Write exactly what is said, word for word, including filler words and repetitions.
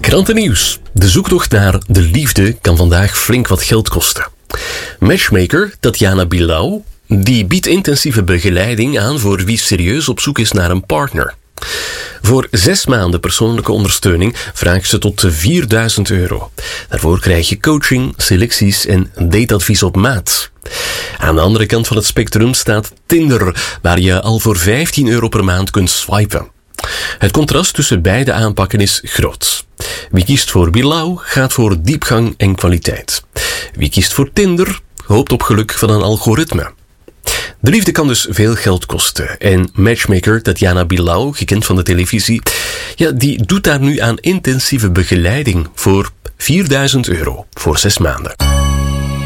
Krantennieuws. De zoektocht naar de liefde kan vandaag flink wat geld kosten. Matchmaker Tatjana Billau die biedt intensieve begeleiding aan voor wie serieus op zoek is naar een partner. Voor zes maanden persoonlijke ondersteuning vraagt ze tot vierduizend euro. Daarvoor krijg je coaching, selecties en dateadvies op maat. Aan de andere kant van het spectrum staat Tinder, waar je al voor vijftien euro per maand kunt swipen. Het contrast tussen beide aanpakken is groot. Wie kiest voor Billau gaat voor diepgang en kwaliteit. Wie kiest voor Tinder hoopt op geluk van een algoritme. De liefde kan dus veel geld kosten. En matchmaker Tatjana Billau, gekend van de televisie, ja, die doet daar nu aan intensieve begeleiding voor vierduizend euro voor zes maanden.